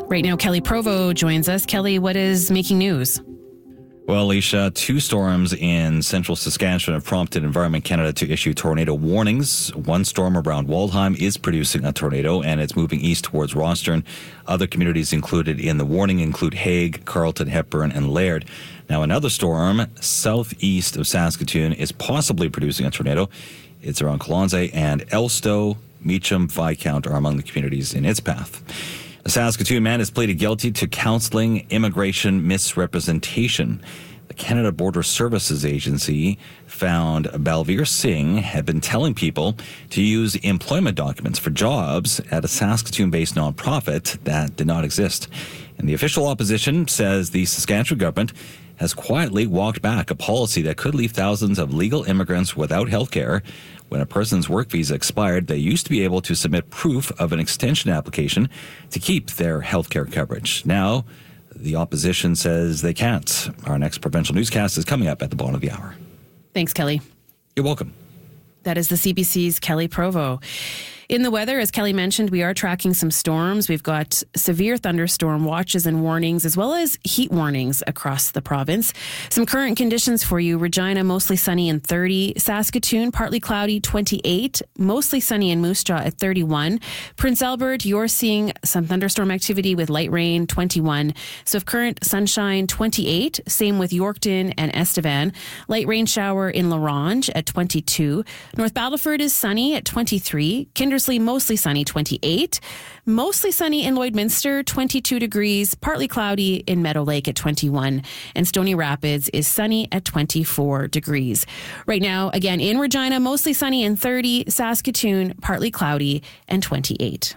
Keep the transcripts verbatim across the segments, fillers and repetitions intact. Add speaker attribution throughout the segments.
Speaker 1: Right now, Kelly Provo joins us. Kelly, what is making news?
Speaker 2: Well, Alicia, two storms in central Saskatchewan have prompted Environment Canada to issue tornado warnings. One storm around Waldheim is producing a tornado, and it's moving east towards Rostern. Other communities included in the warning include Hague, Carleton, Hepburn, and Laird. Now, another storm southeast of Saskatoon is possibly producing a tornado. It's around Colonsay and Elstow. Meacham, Viscount are among the communities in its path. A Saskatoon man has pleaded guilty to counseling immigration misrepresentation. The Canada Border Services Agency found Balveer Singh had been telling people to use employment documents for jobs at a Saskatoon-based nonprofit that did not exist. And the official opposition says the Saskatchewan government has quietly walked back a policy that could leave thousands of legal immigrants without health care. When a person's work visa expired, they used to be able to submit proof of an extension application to keep their health care coverage. Now, the opposition says they can't. Our next provincial newscast is coming up at the bottom of the hour.
Speaker 1: Thanks, Kelly.
Speaker 2: You're welcome.
Speaker 1: That is the C B C's Kelly Provo. In the weather, as Kelly mentioned, we are tracking some storms. We've got severe thunderstorm watches and warnings, as well as heat warnings across the province. Some current conditions for you. Regina, mostly sunny and thirty. Saskatoon, partly cloudy, twenty-eight. Mostly sunny in Moose Jaw at thirty-one. Prince Albert, you're seeing some thunderstorm activity with light rain, twenty-one. So if current sunshine, twenty-eight. Same with Yorkton and Estevan. Light rain shower in La Ronge at twenty-two. North Battleford is sunny at twenty-three. Kinder mostly sunny, twenty-eight. Mostly sunny in Lloydminster, twenty-two degrees. Partly cloudy in Meadow Lake at twenty-one. And Stony Rapids is sunny at twenty-four degrees. Right now, again, in Regina, mostly sunny and thirty. Saskatoon, partly cloudy and twenty-eight.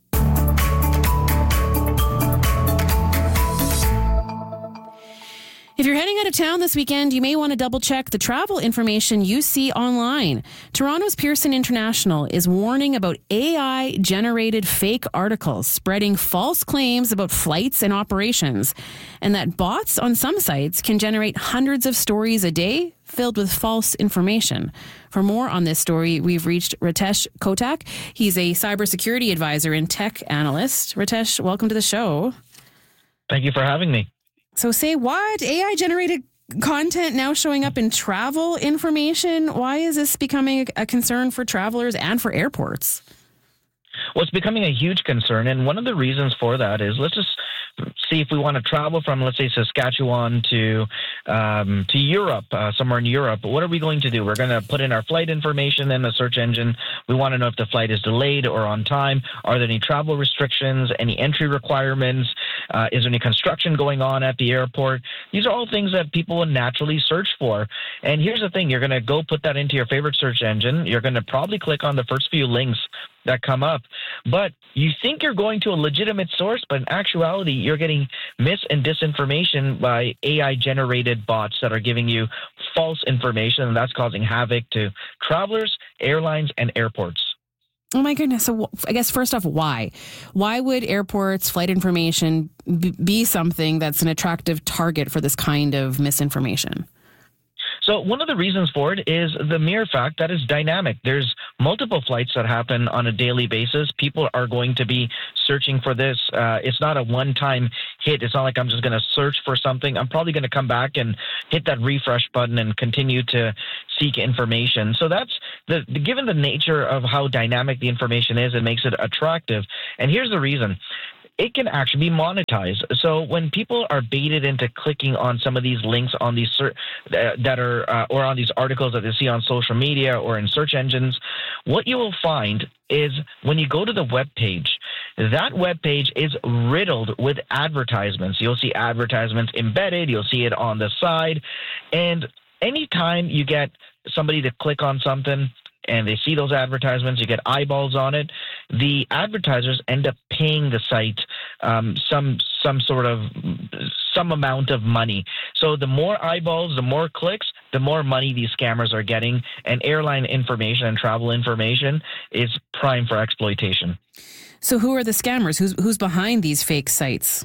Speaker 1: If you're heading out of town this weekend, you may want to double check the travel information you see online. Toronto's Pearson International is warning about A I-generated fake articles spreading false claims about flights and operations, and that bots on some sites can generate hundreds of stories a day filled with false information. For more on this story, we've reached Ritesh Kotak. He's a cybersecurity advisor and tech analyst. Ritesh, welcome to the show.
Speaker 3: Thank you for having me.
Speaker 1: So say what? A I-generated content now showing up in travel information? Why is this becoming a concern for travelers and for airports?
Speaker 3: Well, it's becoming a huge concern, and one of the reasons for that is, let's just see if we want to travel from, let's say, Saskatchewan to um, to Europe, uh, somewhere in Europe. What are we going to do? We're going to put in our flight information in the search engine. We want to know if the flight is delayed or on time. Are there any travel restrictions, any entry requirements? Uh, is there any construction going on at the airport? These are all things that people would naturally search for. And here's the thing. You're going to go put that into your favorite search engine. You're going to probably click on the first few links that come up. But you think you're going to a legitimate source, but in actuality, you're getting mis and disinformation by A I-generated bots that are giving you false information, and that's causing havoc to travelers, airlines, and airports.
Speaker 1: Oh my goodness. So I guess first off, why? Why would airports, flight information b- be something that's an attractive target for this kind of misinformation?
Speaker 3: So one of the reasons for it is the mere fact that it's dynamic. There's multiple flights that happen on a daily basis. People are going to be searching for this. Uh, it's not a one-time hit. It's not like I'm just going to search for something. I'm probably going to come back and hit that refresh button and continue to seek information. So that's the, given the nature of how dynamic the information is, it makes it attractive. And here's the reason. It can actually be monetized. So when people are baited into clicking on some of these links on these uh, that are uh, or on these articles that they see on social media or in search engines, what you will find is when you go to the web page, that web page is riddled with advertisements. You'll see advertisements embedded. You'll see it on the side, and anytime you get somebody to click on something and they see those advertisements, you get eyeballs on it, the advertisers end up paying the site um, some some sort of some amount of money. So the more eyeballs, the more clicks, the more money these scammers are getting, and airline information and travel information is prime for exploitation.
Speaker 1: So who are the scammers? Who's who's behind these fake sites?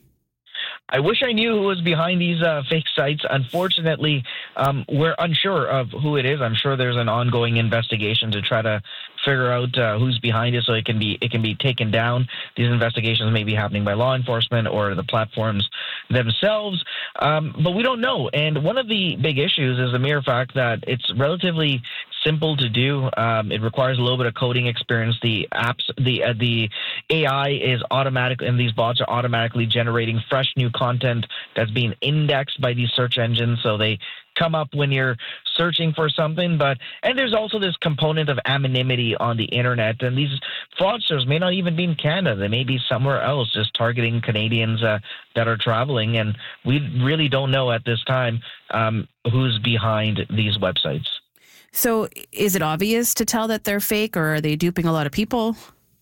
Speaker 3: I wish I knew who was behind these uh, fake sites. Unfortunately, um, we're unsure of who it is. I'm sure there's an ongoing investigation to try to figure out uh, who's behind it so it can be it can be taken down. These investigations may be happening by law enforcement or the platforms themselves, um, but we don't know. And one of the big issues is the mere fact that it's relatively simple to do. Um, it requires a little bit of coding experience. The apps, the uh, the A I is automatic, and these bots are automatically generating fresh new content that's being indexed by these search engines, so they come up when you're searching for something. But and there's also this component of anonymity on the internet, and these fraudsters may not even be in Canada. They may be somewhere else, just targeting Canadians uh, that are traveling, and we really don't know at this time um, who's behind these websites.
Speaker 1: So is it obvious to tell that they're fake, or are they duping a lot of people?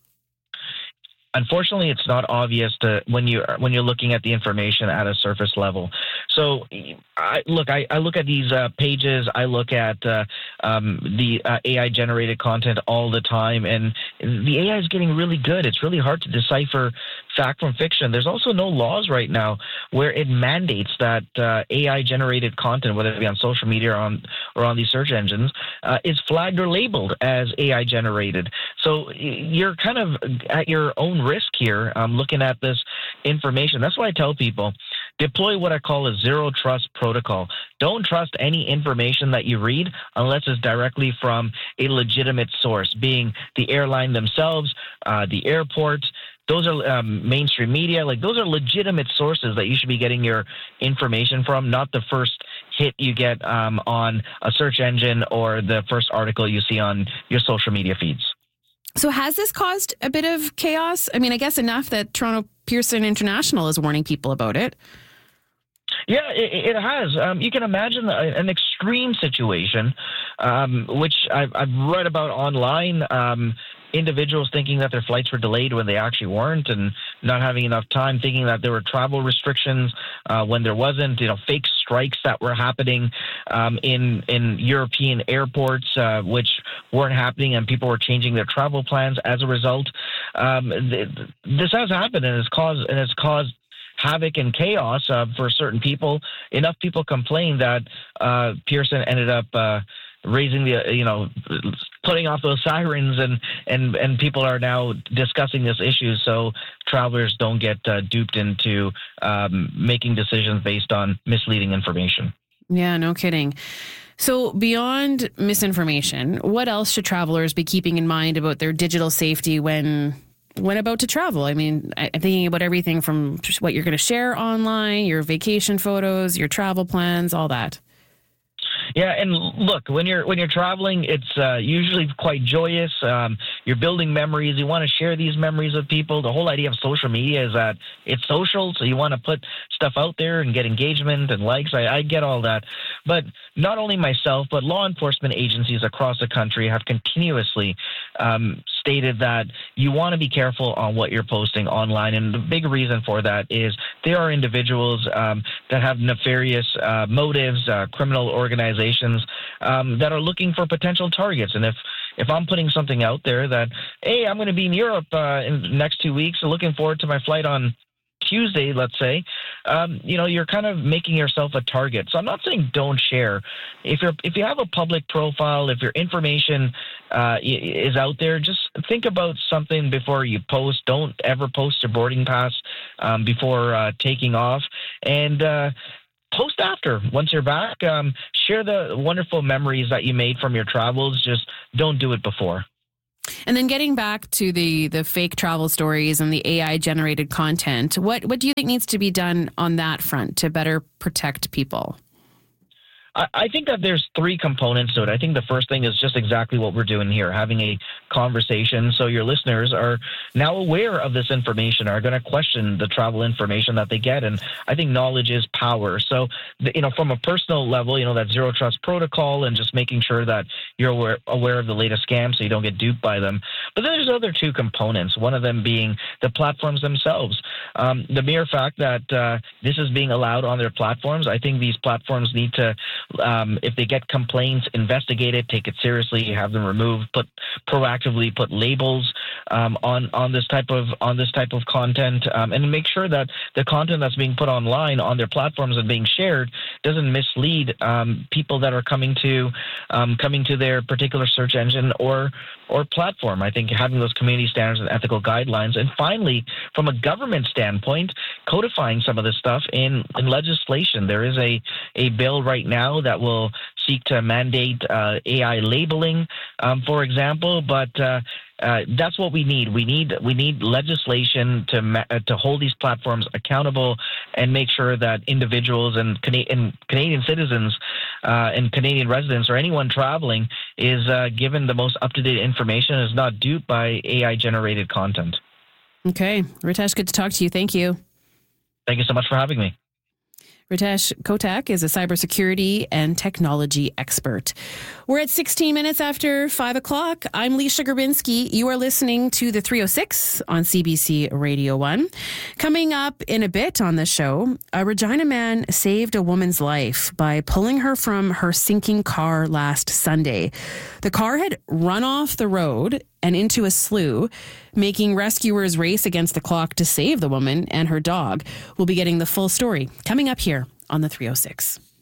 Speaker 3: Unfortunately, it's not obvious to when you when you're looking at the information at a surface level. So, I, look, I, I look at these uh, pages. I look at uh, um, the uh, A I generated content all the time, and the A I is getting really good. It's really hard to decipher fact from fiction. There's also no laws right now where it mandates that uh, A I generated content, whether it be on social media or on or on these search engines, uh, is flagged or labeled as A I generated. So you're kind of at your own risk here, um, looking at this information. That's why I tell people, deploy what I call a zero trust protocol. Don't trust any information that you read unless it's directly from a legitimate source, being the airline themselves, uh, the airport. Those are um, mainstream media. Like, those are legitimate sources that you should be getting your information from, not the first hit you get um, on a search engine or the first article you see on your social media feeds.
Speaker 1: So has this caused a bit of chaos? I mean, I guess enough that Toronto Pearson International is warning people about it.
Speaker 3: Yeah, it, it has. Um, you can imagine an extreme situation, um, which I've, I've read about online. Um, individuals thinking that their flights were delayed when they actually weren't, and not having enough time, thinking that there were travel restrictions uh, when there wasn't. You know, fake strikes that were happening um, in in European airports, uh, which weren't happening, and people were changing their travel plans as a result. Um, th- this has happened, and it's caused and it's caused. havoc and chaos uh, for certain people. Enough people complained that uh, Pearson ended up uh, raising the, you know, putting off those sirens, and, and, and people are now discussing this issue so travelers don't get uh, duped into um, making decisions based on misleading information.
Speaker 1: Yeah, no kidding. So beyond misinformation, what else should travelers be keeping in mind about their digital safety when when about to travel? I mean, I'm thinking about everything from what you're going to share online, your vacation photos, your travel plans, all that.
Speaker 3: Yeah, and look, when you're when you're traveling, it's uh, usually quite joyous. Um, you're building memories. You want to share these memories with people. The whole idea of social media is that it's social, so you want to put stuff out there and get engagement and likes. I, I get all that. But not only myself, but law enforcement agencies across the country have continuously um, stated that you want to be careful on what you're posting online. And the big reason for that is there are individuals um, that have nefarious uh, motives, uh, criminal organizations um, that are looking for potential targets. And if if I'm putting something out there that, hey, I'm going to be in Europe uh, in the next two weeks, so looking forward to my flight on Tuesday, let's say, um, you know, you're kind of making yourself a target. So I'm not saying don't share. If you're if you have a public profile, if your information uh, is out there, just think about something before you post. Don't ever post your boarding pass um, before uh, taking off, and uh, post after. Once you're back, um, share the wonderful memories that you made from your travels. Just don't do it before.
Speaker 1: And then getting back to the the fake travel stories and the A I generated content, what what do you think needs to be done on that front to better protect people?
Speaker 3: I, I think that there's three components to it. I think the first thing is just exactly what we're doing here, having a conversation so your listeners are now aware of this information, are going to question the travel information that they get. And I think knowledge is power. So, you know, from a personal level, you know, that zero trust protocol and just making sure that you're aware, aware of the latest scams so you don't get duped by them. But then there's other two components, one of them being the platforms themselves. Um, the mere fact that uh, this is being allowed on their platforms, I think these platforms need to Um, if they get complaints, investigate it, take it seriously, have them removed, put proactively put labels um, on on this type of on this type of content, um, and make sure that the content that's being put online on their platforms and being shared doesn't mislead um, people that are coming to um, coming to their particular search engine or or platform. I think having those community standards and ethical guidelines, and finally, from a government standpoint, codifying some of this stuff in, in legislation. There is a, a bill right now that will seek to mandate uh, A I labeling, um, for example, but uh, uh, that's what we need. We need we need legislation to ma- to hold these platforms accountable and make sure that individuals and, Cana- and Canadian citizens uh, and Canadian residents or anyone traveling is uh, given the most up-to-date information and is not duped by A I-generated content.
Speaker 1: Okay. Ritesh, good to talk to you. Thank you.
Speaker 3: Thank you so much for having me.
Speaker 1: Ritesh Kotak is a cybersecurity and technology expert. We're at sixteen minutes after five o'clock. I'm Leisha Grabinski. You are listening to the three oh six on C B C Radio one. Coming up in a bit on the show, a Regina man saved a woman's life by pulling her from her sinking car last Sunday. The car had run off the road and into a slough, making rescuers race against the clock to save the woman and her dog. We'll be getting the full story coming up here on the three oh six.